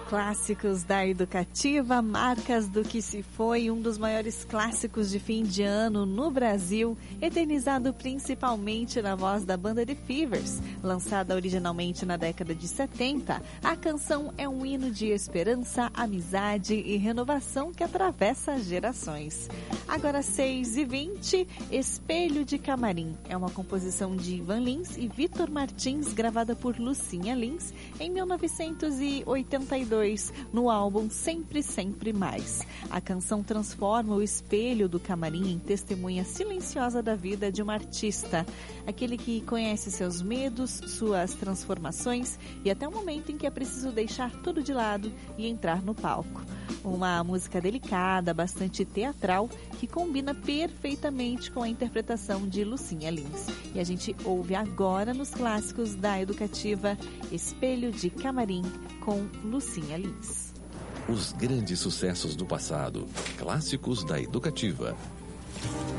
Clássicos da Educativa, marcas do que se foi, um dos maiores clássicos de fim de ano no Brasil, eternizado principalmente na voz da banda The Fevers. Lançada originalmente na década de 70, a canção é um hino de esperança, amizade e renovação que atravessa gerações. Agora 6h20, Espelho de Camarim. É uma composição de Ivan Lins e Vitor Martins, gravada por Lucinha Lins em 1982. No álbum Sempre, Sempre Mais. A canção transforma o espelho do camarim em testemunha silenciosa da vida de uma artista, aquele que conhece seus medos, suas transformações e até o momento em que é preciso deixar tudo de lado e entrar no palco. Uma música delicada, bastante teatral, que combina perfeitamente com a interpretação de Lucinha Lins. E a gente ouve agora nos clássicos da Educativa, Espelho de Camarim, com Lucinha Lins. Os grandes sucessos do passado, clássicos da Educativa.